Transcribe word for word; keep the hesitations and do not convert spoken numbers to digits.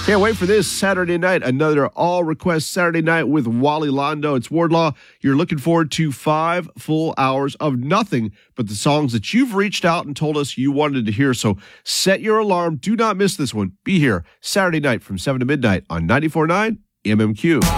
Can't wait for this Saturday night. Another all-request Saturday night with Wally Londo. It's Wardlaw. You're looking forward to five full hours of nothing but the songs that you've reached out and told us you wanted to hear. So set your alarm. Do not miss this one. Be here Saturday night from seven to midnight on ninety-four point nine M M Q.